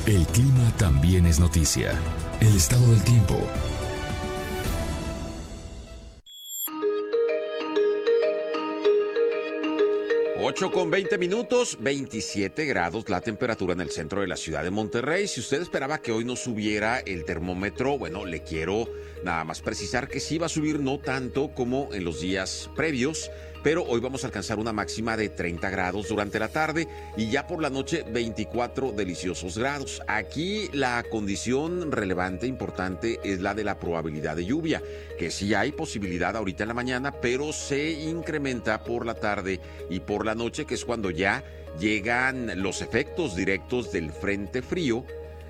El clima también es noticia. El estado del tiempo. 8:20, 27 grados la temperatura en el centro de la ciudad de Monterrey. Si usted esperaba que hoy no subiera el termómetro, bueno, le quiero nada más precisar que sí va a subir, no tanto como en los días previos, pero hoy vamos a alcanzar una máxima de 30 grados durante la tarde y ya por la noche 24 deliciosos grados. Aquí la condición relevante, importante, es la de la probabilidad de lluvia, que sí hay posibilidad ahorita en la mañana, pero se incrementa por la tarde y por la noche, que es cuando ya llegan los efectos directos del frente frío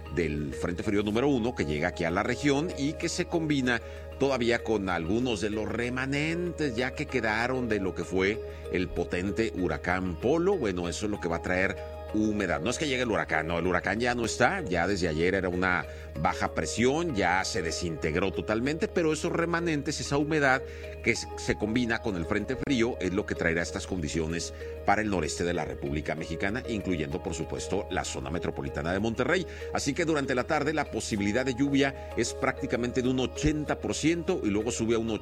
número 1 que llega aquí a la región y que se combina todavía con algunos de los remanentes ya que quedaron de lo que fue el potente huracán Polo. Bueno, eso es lo que va a traer humedad. No es que llegue el huracán, no, el huracán ya no está, ya desde ayer era una baja presión, ya se desintegró totalmente, pero esos remanentes, esa humedad que se combina con el frente frío es lo que traerá estas condiciones para el noreste de la República Mexicana, incluyendo por supuesto la zona metropolitana de Monterrey. Así que durante la tarde la posibilidad de lluvia es prácticamente de un 80% y luego sube a un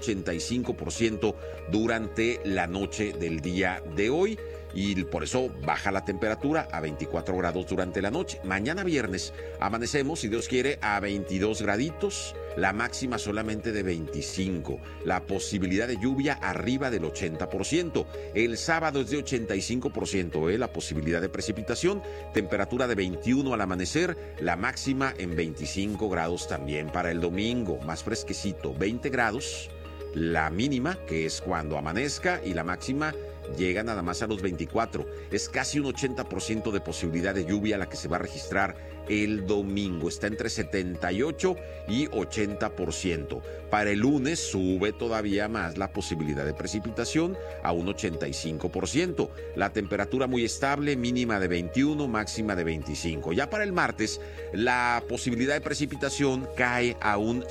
85% durante la noche del día de hoy. Y por eso baja la temperatura a 24 grados durante la noche. Mañana viernes amanecemos, si Dios quiere, a 22 graditos, la máxima solamente de 25. La posibilidad de lluvia arriba del 80%. El sábado es de 85%, la posibilidad de precipitación. Temperatura de 21 al amanecer, la máxima en 25 grados también para el domingo. Más fresquecito, 20 grados. La mínima, que es cuando amanezca, y la máxima llega nada más a los 24. Es casi un 80% de posibilidad de lluvia la que se va a registrar el domingo. Está entre 78 y 80%. Para el lunes sube todavía más la posibilidad de precipitación a un 85%. La temperatura muy estable, mínima de 21, máxima de 25. Ya para el martes, la posibilidad de precipitación cae a un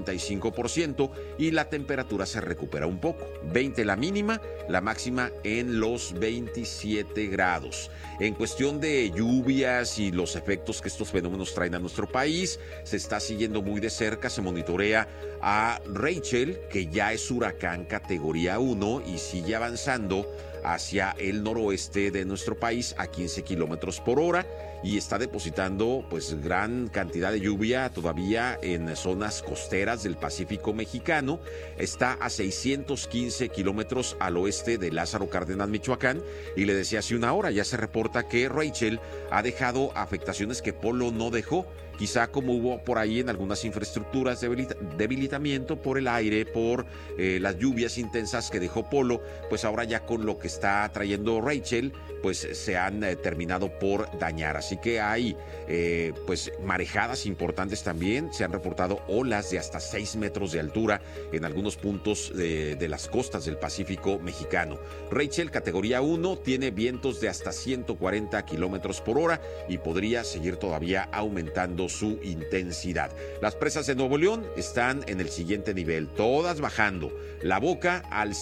55% y la temperatura se recupera un poco. 20 la mínima, la máxima en los 27 grados. En cuestión de lluvias y los efectos que estos fenómenos traen a nuestro país, se está siguiendo muy de cerca, se monitorea a Rachel, que ya es huracán categoría 1 y sigue avanzando hacia el noroeste de nuestro país a 15 kilómetros por hora y está depositando pues gran cantidad de lluvia todavía en zonas costeras del Pacífico mexicano. Está a 615 kilómetros al oeste de Lázaro Cárdenas, Michoacán, y le decía hace una hora, ya se reporta que Rachel ha dejado afectaciones que Polo no dejó. Quizá como hubo por ahí en algunas infraestructuras debilitamiento por el aire, por las lluvias intensas que dejó Polo, pues ahora ya con lo que está trayendo Rachel, pues se han terminado por dañar. Así que hay pues marejadas importantes también. Se han reportado olas de hasta 6 metros de altura en algunos puntos de las costas del Pacífico mexicano. Rachel, categoría 1, tiene vientos de hasta 140 kilómetros por hora y podría seguir todavía aumentando su intensidad. Las presas de Nuevo León están en el siguiente nivel, todas bajando. La Boca al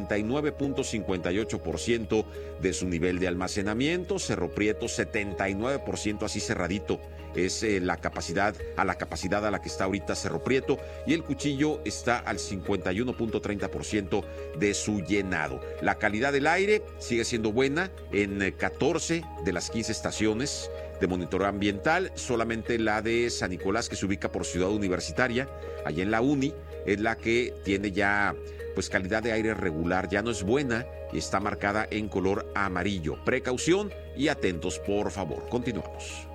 79.58% de su nivel de almacenamiento, Cerro Prieto 79%, así cerradito es la capacidad a la que está ahorita Cerro Prieto, y el Cuchillo está al 51.30% de su llenado. La calidad del aire sigue siendo buena en 14 de las 15 estaciones de monitoreo ambiental. Solamente la de San Nicolás, que se ubica por Ciudad Universitaria, allá en la Uni, es la que tiene ya pues calidad de aire regular, ya no es buena y está marcada en color amarillo. Precaución y atentos, por favor. Continuamos.